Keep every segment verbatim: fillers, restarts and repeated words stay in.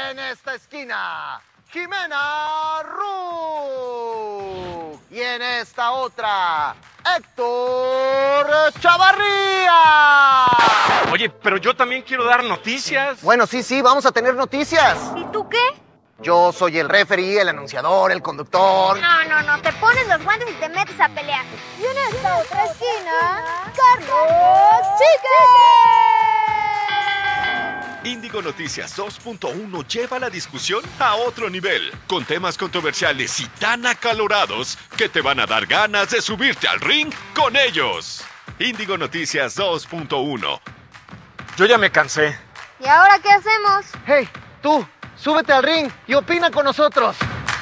En esta esquina, Jimena Ru. Y en esta otra, Héctor Chavarría. Oye, pero yo también quiero dar noticias. Bueno, sí, sí, vamos a tener noticias. ¿Y tú qué? Yo soy el referee, el anunciador, el conductor. No, no, no, te pones los guantes y te metes a pelear. Y en esta otra esquina, Carlos Chique. Índigo Noticias dos punto uno lleva la discusión a otro nivel, con temas controversiales y tan acalorados que te van a dar ganas de subirte al ring con ellos. Índigo Noticias dos punto uno. Yo ya me cansé. ¿Y ahora qué hacemos? Hey, tú, súbete al ring y opina con nosotros.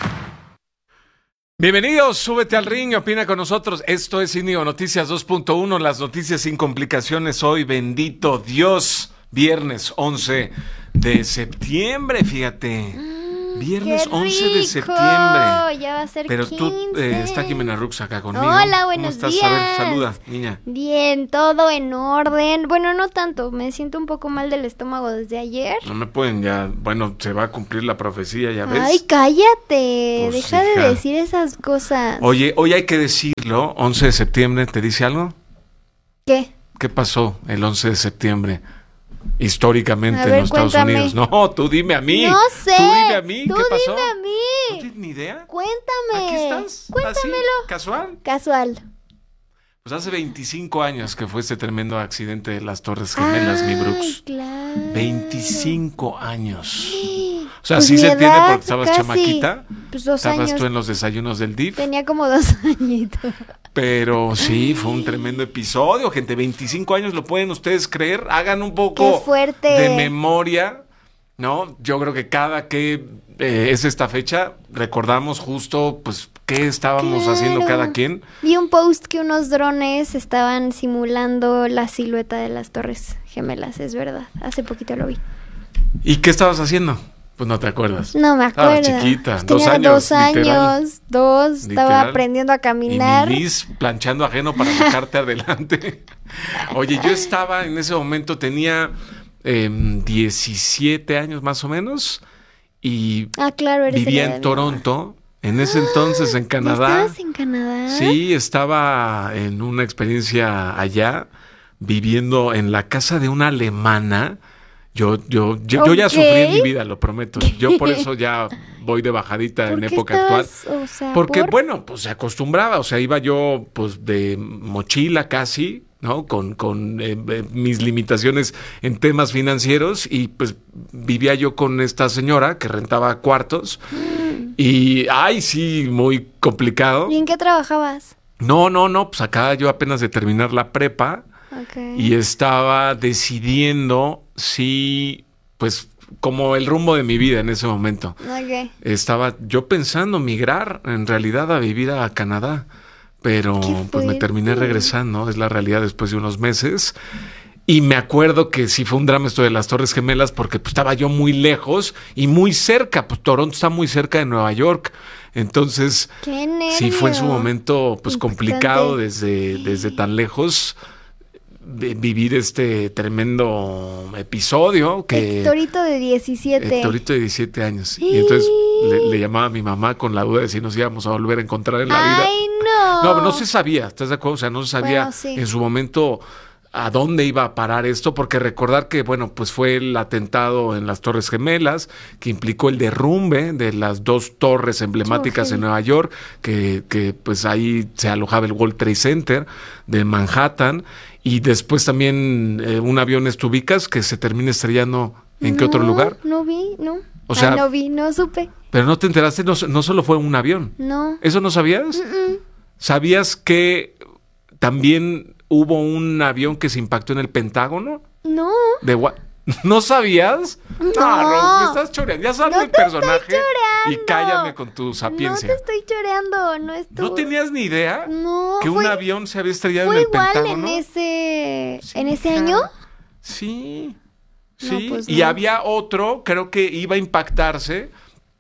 Bienvenidos, súbete al ring y opina con nosotros. Esto es Índigo Noticias dos punto uno, las noticias sin complicaciones hoy, bendito Dios. Viernes once de septiembre, fíjate. Mm, Viernes qué once de rico. septiembre. Ya va a ser Pero quince. tú, eh, está Jimena Rux acá conmigo. Hola, buenos ¿Cómo estás? días. A ver, saluda, niña. Bien, todo en orden. Bueno, no tanto. Me siento un poco mal del estómago desde ayer. No me pueden ya, bueno, se va a cumplir la profecía, ya ves. Ay, cállate. Pues, Deja hija. de decir esas cosas. Oye, hoy hay que decirlo, once de septiembre, ¿te dice algo? ¿Qué? ¿Qué pasó el once de septiembre? Históricamente A ver, en los Estados cuéntame. Unidos. No, tú dime a mí. No sé. Tú dime a mí. Tú ¿Qué pasó? dime a ¿No mí. tienes ni idea? Cuéntame. ¿Aquí estás? Cuéntamelo. ¿Así? ¿Casual? Casual. Pues hace veinticinco años que fue este tremendo accidente de las Torres Gemelas, mi Brooks. Ay, claro. veinticinco años. O sea, Pues sí mi se entiende edad, porque estabas casi. chamaquita. Pues dos Estabas años. tú en los desayunos del D I F. Tenía como dos añitos. Pero sí, fue un tremendo episodio, gente. veinticinco años, ¿lo pueden ustedes creer? Hagan un poco ¡Qué fuerte! de memoria, ¿no? Yo creo que cada que eh, es esta fecha, recordamos justo, pues, qué estábamos Claro. haciendo cada quien. Vi un post que unos drones estaban simulando la silueta de las Torres Gemelas, es verdad. Hace poquito lo vi. ¿Y qué estabas haciendo? Pues no te acuerdas. No me acuerdo. Estabas chiquita, Pues dos tenía años, dos literal. años, dos. Estaba Literal. aprendiendo a Y caminar. mi Liz planchando ajeno para sacarte adelante. Oye, yo estaba en ese momento, tenía eh, diecisiete años más o menos, y Ah, claro, eres vivía de la en edad. Toronto, en ese entonces en ¿Ya Canadá. estabas en Canadá? Sí, estaba en una experiencia allá, viviendo en la casa de una alemana. Yo, yo, yo, yo ya Ok. sufrí en mi vida, lo prometo. Yo por eso ya voy de bajadita ¿Por en qué época actual. estabas, o sea, Porque, por? bueno, pues se acostumbraba, o sea, iba yo pues de mochila casi, ¿no? Con, con eh, eh, mis limitaciones en temas financieros, y pues vivía yo con esta señora que rentaba cuartos y, ay, sí, muy complicado. ¿Y en qué trabajabas? No, no, no, pues acá yo apenas de terminar la prepa Okay. y estaba decidiendo si, pues, como el rumbo de mi vida en ese momento. Ok. Estaba yo pensando migrar en realidad a vivir a Canadá, pero Qué pues me terminé fuerte. regresando, es la realidad, después de unos meses. Y me acuerdo que sí fue un drama esto de las Torres Gemelas, porque pues, estaba yo muy lejos y muy cerca, pues Toronto está muy cerca de Nueva York. Entonces, Qué nervio. sí fue en su momento pues Impactante. complicado desde, desde tan lejos de vivir este tremendo episodio que... Hectorito de diecisiete. Hectorito de diecisiete años. Y entonces le, le llamaba a mi mamá con la duda de si nos íbamos a volver a encontrar en la vida. Ay, no. No, pero no se sabía, ¿estás de acuerdo? O sea, no se sabía Bueno, sí. en su momento a dónde iba a parar esto, porque recordar que, bueno, pues fue el atentado en las Torres Gemelas, que implicó el derrumbe de las dos torres emblemáticas Ujú. en Nueva York, que, que pues ahí se alojaba el World Trade Center de Manhattan, y después también eh, un avión, ¿te ubicas?, que se termina estrellando ¿en qué otro No, lugar? No vi, no. O sea- Ay, no vi, no supe. Pero no te enteraste, no, no solo fue un avión. No. ¿Eso no sabías? ¿Sabías que también hubo un avión que se impactó en el Pentágono? No. De gua- ¿No sabías? No. Ro, me estás choreando. Ya sabes No el te personaje. estoy choreando. Y cállame con tu No sapiencia. te estoy choreando, no estuvo. ¿No tenías ni idea No, que un fue- avión se había estrellado en ¿Fue el igual Pentágono? en ese, Sí, en ese hija. año? Sí, No, sí. pues y no. había otro, creo que iba a impactarse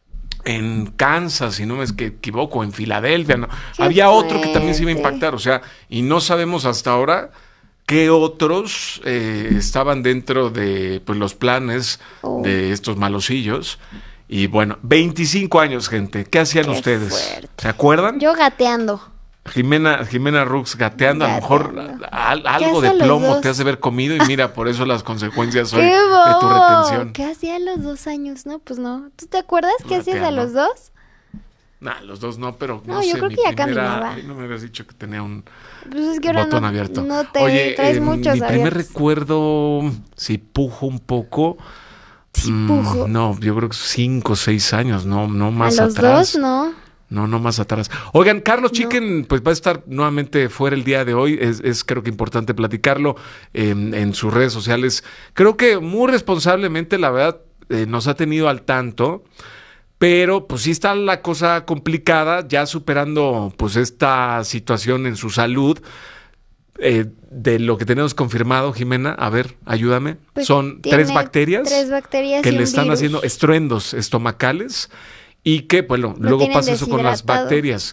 en Kansas, si no me es que equivoco, en Filadelfia. ¿no? Qué Había otro que también se iba a fuerte. impactar, o sea, y no sabemos hasta ahora qué otros eh, estaban dentro de pues, los planes Oh. de estos malosillos. Y bueno, veinticinco años, gente. ¿Qué hacían Qué ustedes? fuerte. ¿Se acuerdan? Yo gateando. Jimena, Jimena Rux gateando, a lo mejor Gateando. al- algo ¿Qué de hacen los plomo dos? te hace ver comido y mira, por eso las consecuencias hoy ¡Qué de tu bobo! retención. ¿Qué hacía a los dos años? No, pues no. ¿Tú te acuerdas qué hacías a Gateando. los dos? Nah, los dos no, pero no, No, yo sé, creo mi que ya primera- caminaba. Ay, no me habías dicho que tenía un Pues es que ahora botón no, abierto. no te Oye, traes eh, muchos mi primer abiertos. recuerdo, si pujo un poco. Sí, mm, pujo. No, yo creo que cinco o seis años, no, no A más los atrás. dos, ¿no? No, no más atrás. Oigan, Carlos No. Chicken, pues va a estar nuevamente fuera el día de hoy. Es, es creo que importante platicarlo en, en sus redes sociales. Creo que muy responsablemente, la verdad, eh, nos ha tenido al tanto. Pero pues sí está la cosa complicada, ya superando pues esta situación en su salud. Eh, de lo que tenemos confirmado, Jimena, a ver, ayúdame. Pues Son tiene tres bacterias, tres bacterias que y le un están virus. haciendo estruendos estomacales y que, bueno, Lo luego tienen pasa eso con las deshidratado. bacterias.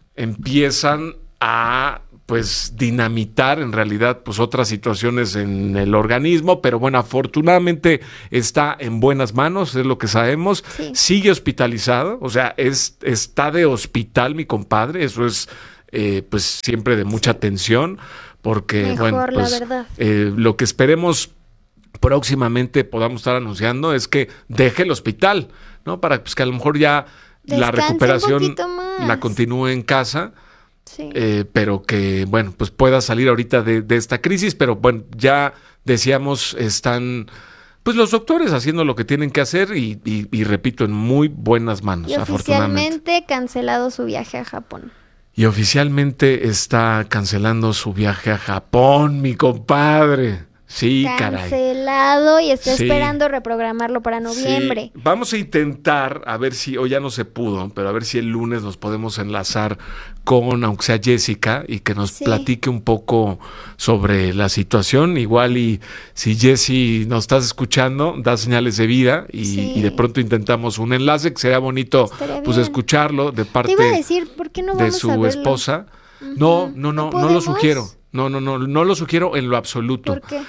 Empiezan a pues dinamitar en realidad pues otras situaciones en el organismo, pero bueno, afortunadamente está en buenas manos, es lo que sabemos. Sí. Sigue hospitalizado, o sea, es, está de hospital mi compadre, eso es eh, pues siempre de mucha tensión, porque Mejor, bueno, la pues verdad. eh, lo que esperemos próximamente podamos estar anunciando es que deje el hospital, ¿no? Para pues, que a lo mejor ya la Descanse un recuperación poquito más. la continúe en casa. Sí. Eh, pero que, bueno, pues pueda salir ahorita de, de esta crisis, pero bueno, ya decíamos, están pues los doctores haciendo lo que tienen que hacer y, y, y repito, en muy buenas manos, y afortunadamente. oficialmente cancelado su viaje a Japón. Y oficialmente está cancelando su viaje a Japón, mi compadre. Sí, caray. Cancelado y está Sí. esperando reprogramarlo para noviembre. Sí, vamos a intentar, a ver si, hoy ya no se pudo, pero a ver si el lunes nos podemos enlazar con, aunque sea Jessica, y que nos Sí. platique un poco sobre la situación. Igual y si Jessie nos estás escuchando, da señales de vida y, Sí. y de pronto intentamos un enlace, que sería bonito Estaría pues bien. escucharlo de Te parte iba a decir, ¿por qué no de vamos a su verlo? esposa. No, no, no, ¿No no lo podemos? sugiero. No, no, no, no lo sugiero en lo absoluto. ¿Por qué?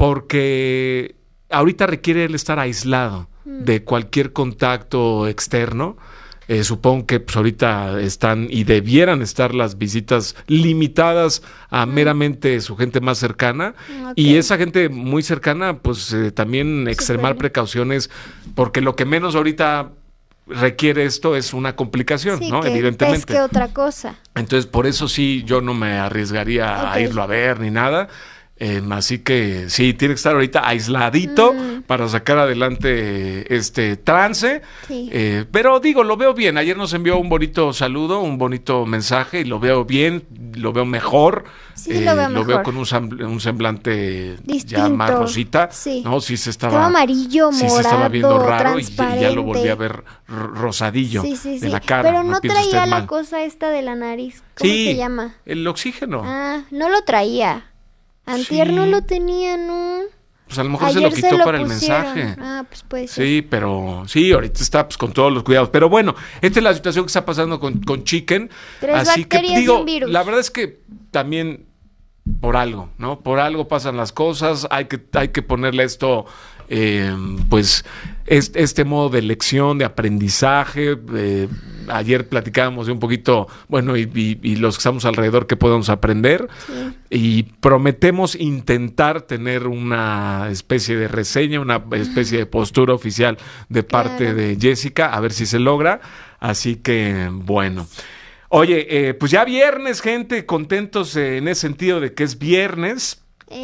Porque ahorita requiere él estar aislado Mm. de cualquier contacto externo. Eh, supongo que pues, ahorita están y debieran estar las visitas limitadas a meramente su gente más cercana. Mm, ok. Y esa gente muy cercana, pues eh, también extremar Súper. precauciones, porque lo que menos ahorita requiere esto es una complicación, Sí, ¿no? que Evidentemente. pesque otra cosa. Entonces, por eso sí, yo no me arriesgaría a Ok. irlo a ver ni nada. Eh, así que sí, tiene que estar ahorita aisladito Mm. para sacar adelante este trance. Sí. Eh, pero digo, lo veo bien. Ayer nos envió un bonito saludo, un bonito mensaje y lo veo bien, lo veo mejor. Sí, lo veo mejor. con un, sam- un semblante ya Distinto. más rosita. Sí. No, sí se estaba, Estaba amarillo, sí morado, se estaba viendo raro y, y ya lo transparente. volví a ver r- rosadillo Sí, sí, sí. de la cara. Pero no, piense usted traía la mal. cosa esta de la nariz. ¿Cómo Sí, se llama? el oxígeno. Ah, no lo traía. Antier Sí. no lo tenía, ¿no? Pues a lo mejor se Ayer lo quitó para el pusieron. mensaje. Ah, pues puede ser. Sí, pero sí, ahorita está pues con todos los cuidados. Pero bueno, esta es la situación que está pasando con, con Chicken. Tres Así que bacterias y digo, un virus. la verdad es que también por algo, ¿no? Por algo pasan las cosas, hay que, hay que ponerle esto, eh, pues, es- este modo de lección, de aprendizaje. Eh, ayer platicábamos de un poquito, bueno, y, y- y los que estamos alrededor, que podemos aprender. Sí. Y prometemos intentar tener una especie de reseña, una especie de postura oficial de parte Claro. de Jessica, a ver si se logra. Así que, bueno. Oye, eh, pues ya viernes, gente, contentos eh, en ese sentido de que es viernes.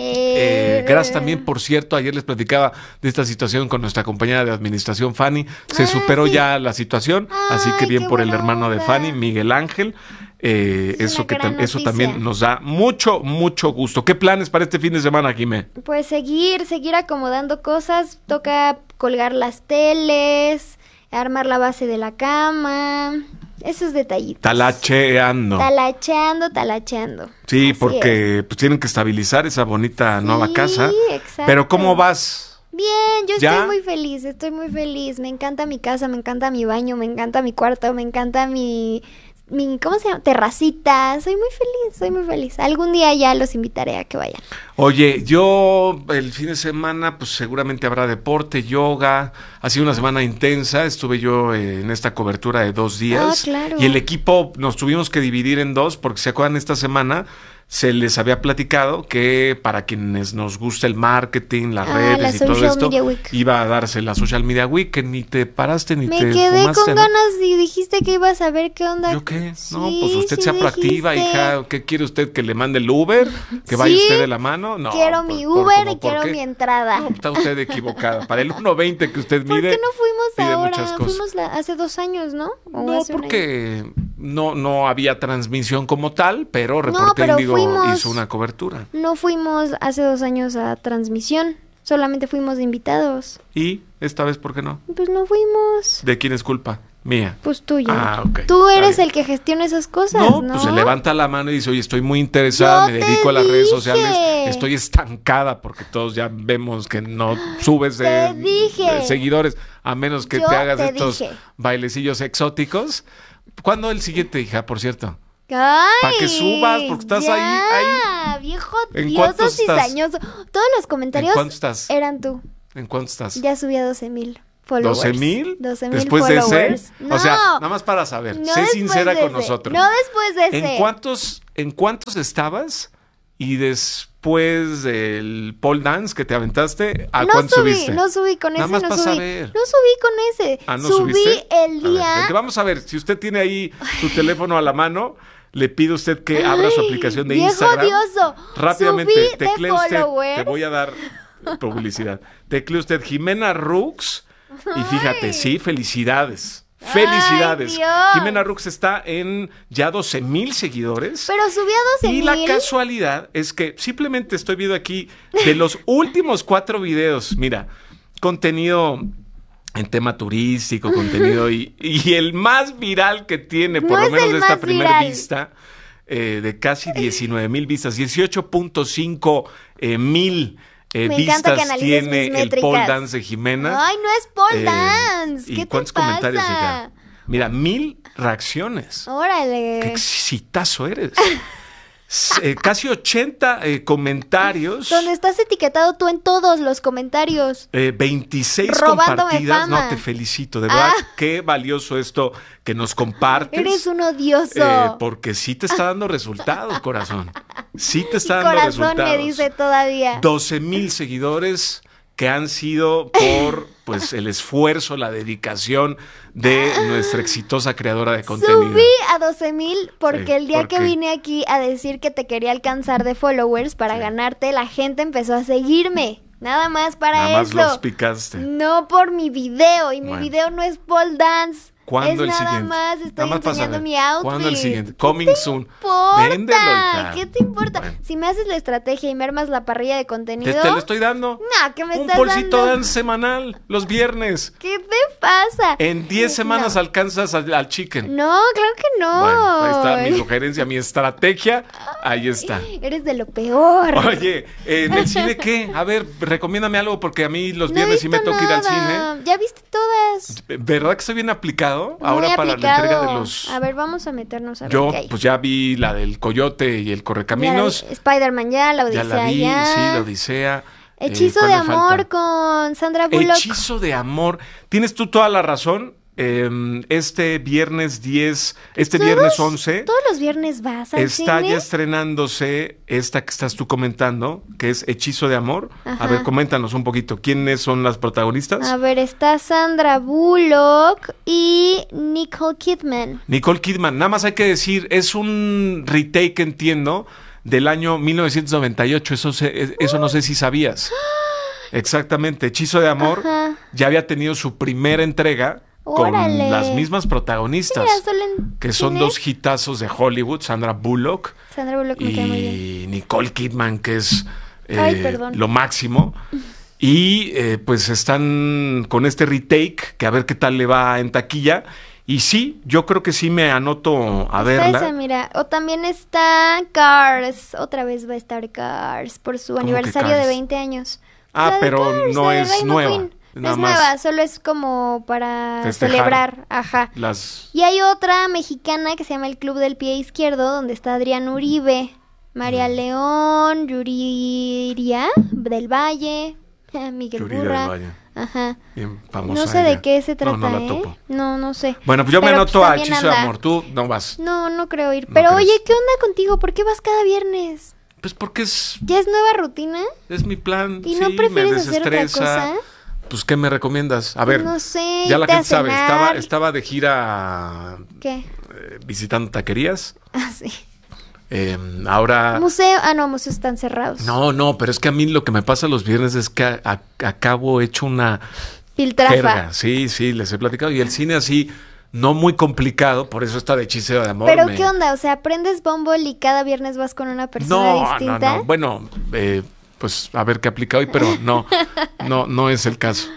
Eh, Eh, gracias también, por cierto, ayer les platicaba de esta situación con nuestra compañera de administración, Fanny. Se Ah, superó sí. ya la situación, así que Ay, bien qué por el buena hermano de onda. Fanny, Miguel Ángel. Eh, Es eso una que gran tam- eso noticia. también nos da mucho, mucho gusto. ¿Qué planes para este fin de semana, Jimé? Pues seguir, seguir acomodando cosas. Toca colgar las teles, armar la base de la cama. Esos detallitos. Talacheando. Talacheando, talacheando. Sí, Así porque pues, tienen que estabilizar esa bonita nueva Sí, casa. exacto. Pero ¿cómo vas? Bien, yo ¿Ya? estoy muy feliz, estoy muy feliz. Me encanta mi casa, me encanta mi baño, me encanta mi cuarto, me encanta mi mi, ¿cómo se llama? Terracita. Soy muy feliz, soy muy feliz. Algún día ya los invitaré a que vayan. Oye, yo el fin de semana, pues seguramente habrá deporte, yoga. Ha sido una semana intensa. Estuve yo eh, en esta cobertura de dos días. Ah, claro. Y el equipo nos tuvimos que dividir en dos, porque se acuerdan, esta semana se les había platicado que para quienes nos gusta el marketing, las Ah, redes la y todo Social esto, Media Week. iba a darse la Social Media Week, que ni te paraste ni Me te quedé fumaste, con ¿no? ganas y dijiste que ibas a ver qué onda. ¿Yo qué? Sí, No, pues usted sí sea proactiva, dijiste. hija. ¿Qué quiere usted? ¿Que le mande el Uber? ¿Que vaya Sí, usted de la mano? No. quiero por- mi por- Uber ¿cómo y por quiero qué? mi entrada. No, está usted equivocada. Para el uno veinte que usted ¿Por mide, qué no fuimos pide ahora? muchas cosas. Fuimos la- hace dos años, ¿no? ¿O No, hace un año? porque no, no había transmisión como tal, pero Reporte pero Índigo fuimos. hizo una cobertura. No fuimos hace dos años a transmisión. Solamente fuimos de invitados. ¿Y esta vez por qué no? Pues no fuimos. ¿De quién es culpa? Mía. Pues tuyo. Ah, ok. Tú Está eres bien. el que gestiona esas cosas, No, ¿no? pues se levanta la mano y dice, oye, estoy muy interesada, Yo me te dedico a las redes dije. sociales, estoy estancada porque todos ya vemos que no subes Te de, dije. de seguidores, a menos que Yo te hagas te estos dije. bailecillos exóticos. ¿Cuándo el siguiente, hija, por cierto? Ay, Pa' que subas, porque estás ya, ahí, ahí. viejo ¿En odioso, cuántos estás? cizañoso. Todos los comentarios ¿En cuánto estás? eran tú. ¿En cuánto estás? Ya subí a doce mil followers. ¿doce mil? doce mil ¿Después followers. de ese? No, O sea, nada más para saber, no sé después sincera de con ese, nosotros. No después de ese. ¿En cuántos, ¿En cuántos estabas? Y después del pole dance que te aventaste, ¿a no cuánto subí, subiste? no subí con Nada ese, más no para subí. saber. No subí con ese. Ah, ¿no subí subiste? el A ver, día. vente, vamos a ver, si usted tiene ahí su teléfono a la mano, le pido a usted que abra su Ay, aplicación de viejo Instagram. odioso. Rápidamente, Subí de teclee usted, followers. te voy a dar publicidad. Teclee usted Jimena Rux y fíjate, Ay. sí, felicidades. Felicidades. Ay, Dios. Jimena Rux está en ya doce mil seguidores. Pero subí a doce Y mil. la casualidad es que simplemente estoy viendo aquí de los últimos cuatro videos, mira, contenido en tema turístico, contenido y, y el más viral que tiene, por No lo es menos el de esta más primera viral. vista, eh, de casi diecinueve mil vistas, dieciocho punto cinco eh, mil eh, Me encanta que vistas analices tiene mis el pole métricas. dance de Jimena. Ay, no es pole Eh, dance. ¿Y ¿Qué cuántos te pasa? comentarios, hija? Mira, mil reacciones. Órale. ¡Qué exitazo eres! S- eh, casi ochenta eh, comentarios. Donde estás etiquetado tú en todos los comentarios. eh, veintiséis Robándome compartidas. fama. No, te felicito. De verdad, Ah. qué valioso esto que nos compartes. Eres un odioso. eh, porque sí te está dando resultados, corazón. Sí te está Mi dando corazón resultados. me dice todavía. doce mil seguidores que han sido por pues el esfuerzo, la dedicación de nuestra exitosa creadora de contenido. Subí a doce mil porque Sí, el día ¿por que qué? vine aquí a decir que te quería alcanzar de followers para Sí. ganarte, la gente empezó a seguirme. Nada más para Nada más eso. los picaste. No por mi video. Y mi Bueno. video no es pole dance. ¿Cuándo es el nada siguiente? más, estoy Nada más para enseñando saber. mi outfit. ¿Cuándo el siguiente? ¿Qué Coming te soon. importa? Véndelo, hija. ¿Qué te importa? Bueno. Si me haces la estrategia y me armas la parrilla de Te, contenido. te lo estoy dando. No, ¿qué me Un estás bolsito dando? dance semanal, los viernes. ¿Qué te pasa? En diez semanas No. alcanzas al, al chicken. No, claro que no. Bueno, ahí está mi sugerencia, mi estrategia. Ahí está. Eres de lo peor. Oye, eh, ¿en el cine qué? A ver, recomiéndame algo porque a mí los No he viernes sí me visto toca ir al nada. cine. Ya viste todas. ¿Verdad que estoy bien aplicado? Muy Ahora para la aplicado. entrega de los... A ver, vamos a meternos a ver Yo qué hay. pues ya vi la del Coyote y el Correcaminos. Ya la vi. Spider-Man ya, la Ya Odisea la vi, ya. sí, la Odisea. Eh, Hechizo ¿cuál de me falta? amor con Sandra Bullock. Hechizo de amor. Tienes tú toda la razón. Eh, este viernes diez, este Todos- viernes once, Todos los viernes vas al está cine. ya estrenándose esta que estás tú comentando, que es Hechizo de amor. Ajá. A ver, coméntanos un poquito. ¿Quiénes son las protagonistas? A ver, está Sandra Bullock y Nicole Kidman. Nicole Kidman. Nada más hay que decir, es un retake, entiendo, del año mil novecientos noventa y ocho. Eso, se- eso no sé si sabías. Exactamente. Hechizo de amor Ajá. ya había tenido su primera entrega con Órale. las mismas protagonistas. Mira, solo en que son cines. dos hitazos de Hollywood, Sandra Bullock Sandra Bullock me cae muy bien. y Nicole Kidman, que es eh, Ay, perdón. lo máximo. Y eh, pues están con este retake, que a ver qué tal le va en taquilla. Y sí, yo creo que sí me anoto a Está verla. esa, mira. O también está Cars. Otra vez va a estar Cars por su que aniversario Cars? de veinte años. Ah, La de pero Cars, no la de es Rayo nueva. McQueen. Nada es más nueva, solo es como para festejar celebrar, ajá. las... Y hay otra mexicana que se llama el Club del Pie Izquierdo, donde está Adrián Uribe, María León, Yuriria del Valle, Miguel Yuridia Burra. del Valle. Ajá. Bien famosa No sé ella. de qué se trata, No, no la ¿eh? topo. No, no sé. Bueno, pues yo me Pero, anoto pues, a también Hechizo de anda. Amor. Tú no vas. No, no creo ir. No Pero crees. oye, ¿qué onda contigo? ¿Por qué vas cada viernes? Pues porque es, ¿Ya es nueva rutina? es mi plan. ¿Y sí, no me prefieres hacer otra desestresa. cosa? Pues, ¿qué me recomiendas? A ver, No sé, ya la irte a gente sabe, cenar. estaba, estaba de gira ¿Qué? eh, visitando taquerías. Ah, sí. Eh, ahora... Museo. Ah, no, museos están cerrados. No, no, pero es que a mí lo que me pasa los viernes es que a- a- acabo hecho una Piltrafa. jerga. Sí, sí, les he platicado. Y el cine así, no muy complicado, por eso está de Hechicero de Amor. Pero me- ¿qué onda? O sea, ¿aprendes Bumble y cada viernes vas con una persona No, no, distinta? no. Bueno, eh, pues a ver qué aplica hoy, pero no, no, no es el caso.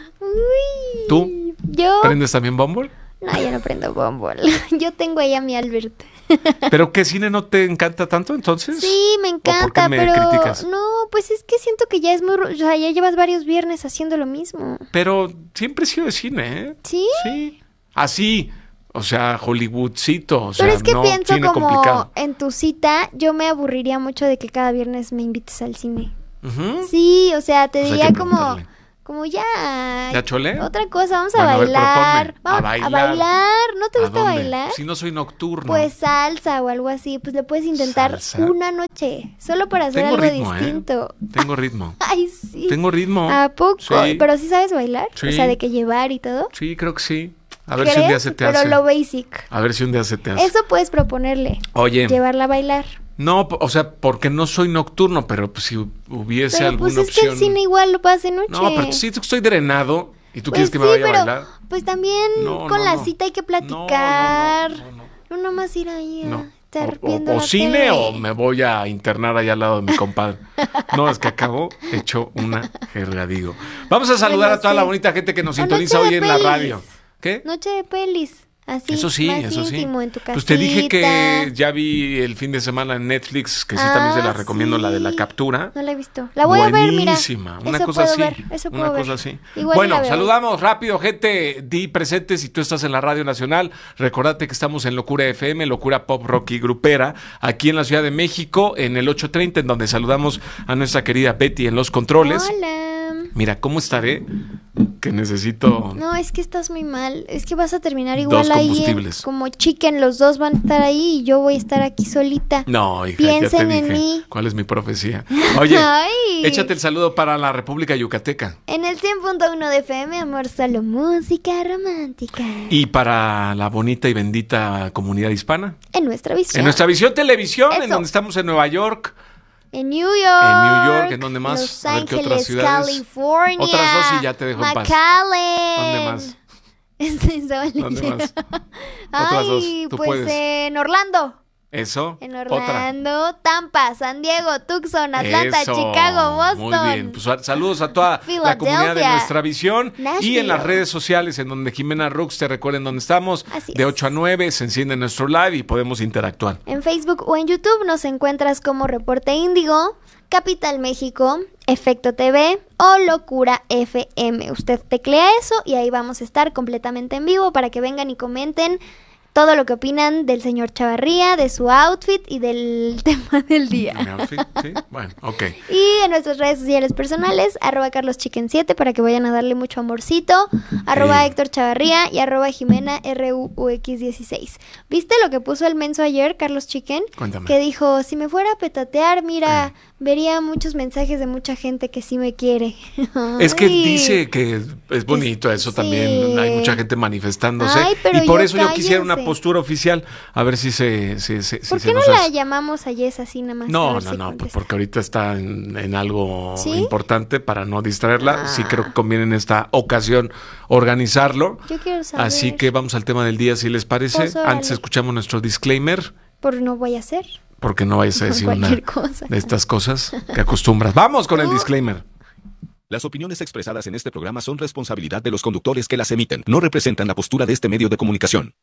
Uy. ¿Tú? ¿Yo? ¿Aprendes también Bumble? No, yo no aprendo Bumble. Yo tengo ahí a mi Albert. ¿Pero qué cine no te encanta tanto entonces? Sí, me ¿O por qué encanta, me pero criticas? no, pues es que siento que ya es muy, ru- o sea, ya llevas varios viernes haciendo lo mismo. Pero siempre he sido de cine, ¿eh? ¿Sí? Sí. Así, o sea, Hollywoodcito, o sea, Pero es que no pienso cine como complicado. en tu cita, yo me aburriría mucho de que cada viernes me invites al cine. Ujú. Sí, o sea, te Pues hay diría que como, preguntarle. como ya. ¿Ya chole? Otra cosa, vamos a Bueno, a ver, bailar. proponme. Vamos A bailar. a bailar. ¿No te ¿A gusta dónde? bailar? Si no soy nocturno. Pues salsa o algo así, pues le puedes intentar ¿Salsa? una noche, solo para hacer Tengo algo ritmo, distinto. ¿eh? Tengo ritmo. Ay, sí. Tengo ritmo. ¿A poco? Sí. ¿Pero sí sabes bailar? Sí. O sea, de que llevar y todo. Sí, creo que sí. A ver si un día ¿Crees? se te Pero hace. lo basic. A ver si un día se te hace. Eso puedes proponerle. Oye, Llevarla a bailar. no, o sea, porque no soy nocturno, pero pues si hubiese Pero alguna pues es que opción. el cine igual lo pasa de noche. No, pero sí estoy drenado y tú Pues quieres que me sí, vaya pero, a bailar. Pues también No, con no, la no. cita hay que No, platicar. no, no, no, no. No nomás ir ahí a No. estar O, viendo o- o la cine tele. o me voy a internar allá al lado de mi compadre. No, es que acabó hecho una jerga, digo. Vamos a saludar Bueno, a toda sí. la bonita gente que nos O sintoniza noche hoy de en la pelis. radio. ¿Qué? Noche de pelis. Así, Eso sí, más eso sí. íntimo en tu casita. Pues te dije que ya vi el fin de semana en Netflix, que sí también se la Ah, recomiendo, la de la sí. captura. No la he visto. La voy a ver, mira. Buenísima, una Eso cosa puedo así. ver, eso una puedo ver. cosa así. Igual Bueno, la veo. saludamos rápido, gente. Di presente si tú estás en la Radio Nacional. Recordate que estamos en Locura F M, Locura Pop Rock y Grupera, aquí en la Ciudad de México, en el ochocientos treinta, en donde saludamos a nuestra querida Betty en los controles. Hola. Mira, ¿cómo estaré? Que necesito... No, es que estás muy mal. Es que vas a terminar igual Dos ahí. en- combustibles. como chicken, los dos van a estar ahí y yo voy a estar aquí solita. No, hija, Piensen ya te en dije mí. cuál es mi profecía. Oye, Ay. échate el saludo para la República Yucateca. En el cien punto uno de F M, amor, solo música romántica. Y para la bonita y bendita comunidad hispana. En nuestra visión. En nuestra visión televisión, en Eso. donde estamos en Nueva York. En New York. En New York, ¿en dónde más? Los A ver, ¿qué Ángeles, otras ciudades? California. Otras dos y ya te dejo en paz. McAllen. ¿Dónde más? Este, estaba ¿Dónde leyendo. más? Otras dos, Ay, tú pues puedes. en Orlando. Eso. En Otra. Orlando, Tampa, San Diego, Tucson, Atlanta, Eso. Chicago, Boston. Muy bien. Pues sal- saludos a toda la comunidad de Filadelfia, Nuestra Visión. Y Nashville. en las redes sociales, en donde Jimena Rux, te recuerden dónde estamos. Así de es. ocho a nueve se enciende nuestro live y podemos interactuar. En Facebook o en YouTube nos encuentras como Reporte Índigo, Capital México, Efecto T V o Locura F M. Usted teclea eso y ahí vamos a estar completamente en vivo para que vengan y comenten todo lo que opinan del señor Chavarría, de su outfit y del tema del día. ¿Mi outfit? Sí. Bueno, ok. Y en nuestras redes sociales personales, arroba carloschicken siete para que vayan a darle mucho amorcito, arroba Sí. Héctor Chavarría y arroba Jimena R U U X dieciséis. ¿Viste lo que puso el menso ayer, Carlos Chicken? Cuéntame. Que dijo, si me fuera a petatear, mira, Eh. vería muchos mensajes de mucha gente que sí me quiere. Es que Ay. dice que es bonito eso sí. también. Hay mucha gente manifestándose. Ay, pero y por ya eso yo quisiera una cállense. postura oficial. A ver si se, si, si- si ¿Por se qué no nos la hace. llamamos a Jess así nada más? A No, ver no, si no, pues contesta. porque ahorita está en, en algo ¿Sí? importante para no distraerla. Ah. Sí creo que conviene en esta ocasión organizarlo. Yo quiero saber. Así que vamos al tema del día, si les parece. Pues, órale. Antes escuchamos nuestro disclaimer, Por no voy a hacer. porque no vayas a decir una Cualquier cosa. de estas cosas que acostumbras. Vamos con el No. disclaimer. Las opiniones expresadas en este programa son responsabilidad de los conductores que las emiten. No representan la postura de este medio de comunicación.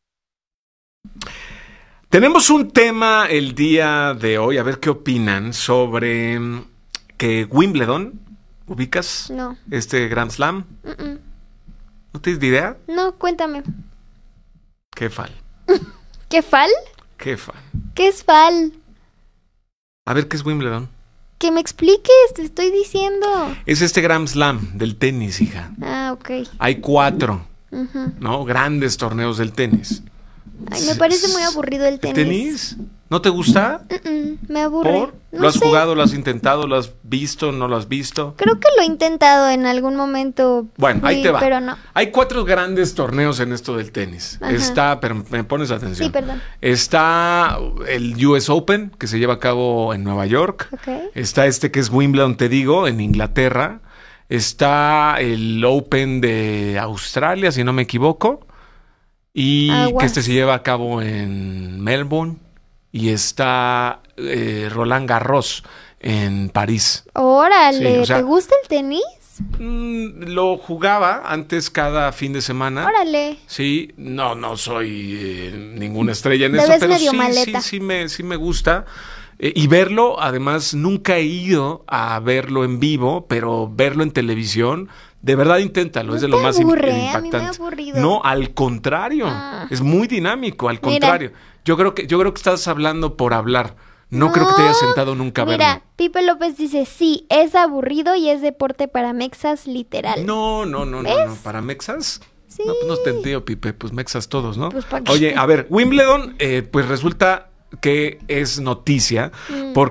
Tenemos un tema el día de hoy, a ver qué opinan sobre mm, que Wimbledon, ¿ubicas? No. Este Grand Slam, Mm-mm. tienes ni idea? No, cuéntame. ¿Qué fal? ¿Qué fal? ¿Qué fal? ¿Qué es fal? A ver, ¿qué es Wimbledon? Que me expliques, te estoy diciendo. Es este Grand Slam del tenis, hija. Ah, ok. Hay cuatro, Ujú. ¿no? Grandes torneos del tenis. Ay, me parece muy aburrido el ¿El tenis. tenis? ¿No te gusta? Mm-mm, me aburre. ¿Por? No ¿Lo has sé. jugado, lo has intentado, lo has visto, no lo has visto? Creo que lo he intentado en algún momento. Bueno, ahí fui, te va. Pero no. Hay cuatro grandes torneos en esto del tenis. Ajá. Está, pero me pones atención. Sí, perdón. Está el U S Open, que se lleva a cabo en Nueva York. Ok. Está este que es Wimbledon, te digo, en Inglaterra. Está el Open de Australia, si no me equivoco. Y Aguas. que este se lleva a cabo en Melbourne. Y está eh, Roland Garros en París. Órale, Sí, o sea- ¿te gusta el tenis? Mm, lo jugaba antes cada fin de semana. Órale. Sí, no, no soy eh, ninguna estrella en Te eso, ves pero medio sí, maleta. sí, sí me, sí me gusta. Eh, y verlo, además, nunca he ido a verlo en vivo, pero verlo en televisión, de verdad inténtalo, No es de lo te más im- aburre, a mí me ha impactante. aburrido. No, al contrario, Ah. es muy dinámico, al Mira. contrario. Yo creo que, yo creo que estás hablando por hablar. No, creo que te hayas sentado nunca a Mira, verlo. Pipe López dice, sí, es aburrido y es deporte para mexas, literal. No, no, no, no, ¿Ves? no. ¿Para Mexas? Sí. No, pues no te entiendo, Pipe. Pues Mexas todos, ¿no? Pues, ¿pa' qué? Oye, a ver, Wimbledon, eh, pues resulta que es noticia Mm. porque